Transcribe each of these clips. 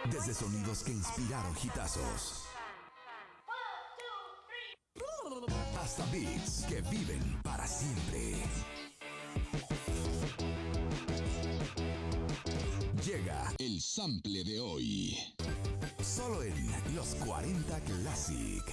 Desde sonidos que inspiraron hitazos hasta beats que viven para siempre. Llega el sample de hoy. Solo en los 40 Classic.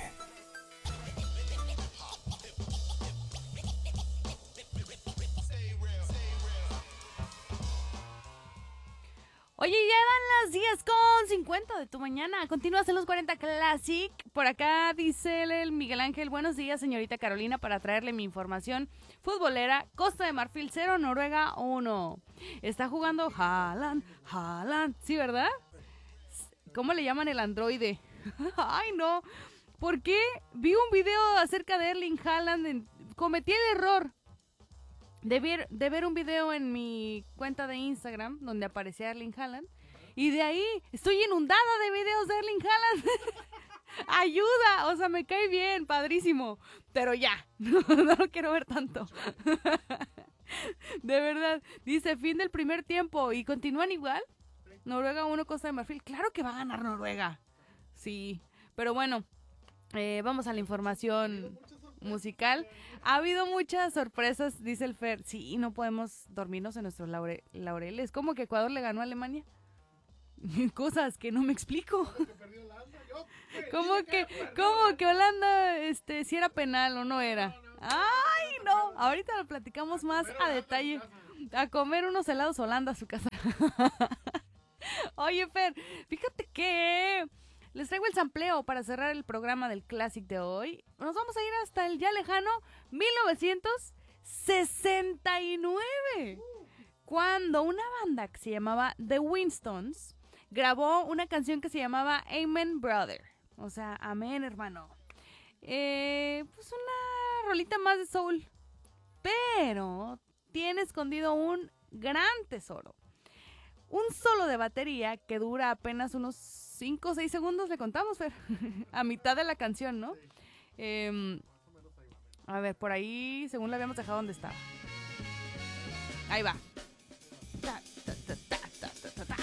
Oye, ya dan las 10:50 de tu mañana. Continúas en los 40 Classic. Por acá dice el Miguel Ángel: buenos días, señorita Carolina, para traerle mi información futbolera. Costa de Marfil 0, Noruega 1. Está jugando Haaland. ¿Sí, verdad? ¿Cómo le llaman el androide? Ay, no. ¿Por qué? Vi un video acerca de Erling Haaland. Cometí el error de ver un video en mi cuenta de Instagram donde aparecía Erling Haaland, y de ahí estoy inundada de videos de Erling Haaland. Ayuda, o sea, me cae bien, padrísimo, pero ya, no lo quiero ver tanto. De verdad, dice fin del primer tiempo y continúan igual. Noruega 1, Costa de Marfil. Claro que va a ganar Noruega. Sí, pero bueno, vamos a la información musical. Ha habido muchas sorpresas, dice el Fer. Sí, no podemos dormirnos en nuestros laureles. ¿Cómo que Ecuador le ganó a Alemania? Cosas que no me explico. ¿Cómo que Holanda, si era penal o no era? Ay, no. Ahorita lo platicamos más a detalle. A comer unos helados Holanda a su casa. Oye, Fer, fíjate que les traigo el sampleo para cerrar el programa del Classic de hoy. Nos vamos a ir hasta el ya lejano 1969, cuando una banda que se llamaba The Winstons grabó una canción que se llamaba Amen Brother, o sea, amén hermano. Pues una rolita más de soul, pero tiene escondido un gran tesoro. Un solo de batería que dura apenas unos 5 o 6 segundos, le contamos, Fer. A mitad de la canción, ¿no? A ver, por ahí, según la habíamos dejado donde estaba. Ahí va. Ta, ta, ta, ta, ta, ta, ta.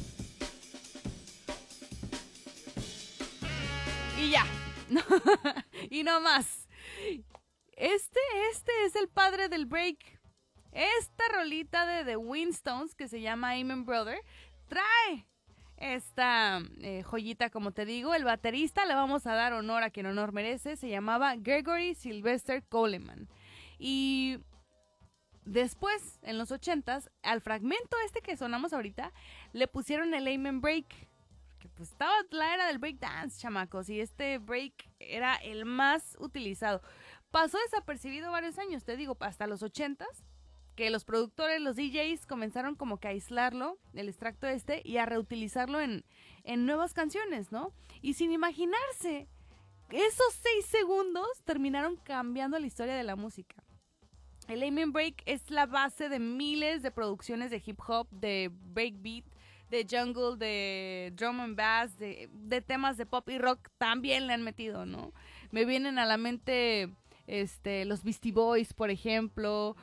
Y ya. Y no más. Este es el padre del break. Esta rolita de The Winstons, que se llama Amen Brother, trae esta joyita, como te digo. El baterista, le vamos a dar honor a quien honor merece, se llamaba Gregory Sylvester Coleman. Y después, en los 80s, al fragmento que sonamos ahorita, le pusieron el Amen Break, que pues estaba la era del break dance, chamacos, y este break era el más utilizado. Pasó desapercibido varios años, te digo, hasta los 80s, que los productores, los DJs comenzaron como que a aislarlo, el extracto y a reutilizarlo en nuevas canciones, ¿no? Y sin imaginarse, esos 6 segundos terminaron cambiando la historia de la música. El Amen Break es la base de miles de producciones de hip hop, de breakbeat, de jungle, de drum and bass, de temas de pop y rock también le han metido, ¿no? Me vienen a la mente los Beastie Boys, por ejemplo,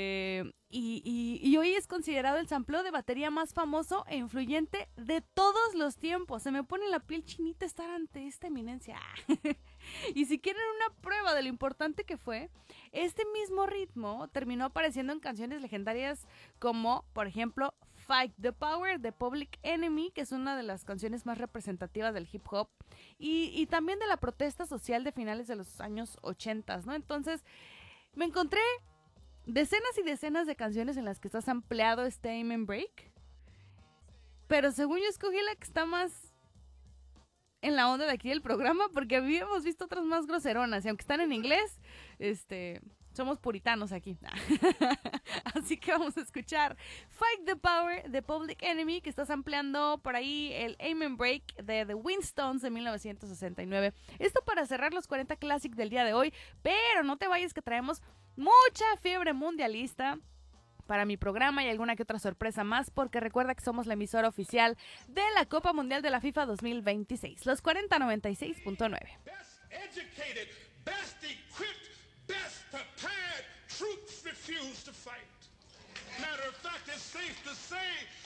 y hoy es considerado el sampleo de batería más famoso e influyente de todos los tiempos. Se me pone la piel chinita estar ante esta eminencia. Y si quieren una prueba de lo importante que fue, este mismo ritmo terminó apareciendo en canciones legendarias como, por ejemplo, Fight the Power de Public Enemy, que es una de las canciones más representativas del hip hop, y también de la protesta social de finales de los años 80, ¿no? Entonces, me encontré decenas y decenas de canciones en las que está sampleado este Amen Break, pero según yo escogí la que está más en la onda de aquí del programa, porque habíamos visto otras más groseronas, y aunque están en inglés, somos puritanos aquí. Así que vamos a escuchar Fight the Power de Public Enemy, que está sampleando por ahí el Amen Break de The Winstons de 1969. Esto para cerrar los 40 Classic del día de hoy, pero no te vayas que traemos mucha fiebre mundialista para mi programa y alguna que otra sorpresa más, porque recuerda que somos la emisora oficial de la Copa Mundial de la FIFA 2026, los 4096.9. Best educated, best equipped, best prepared troops refuse to fight. Matter of fact, it's safe to say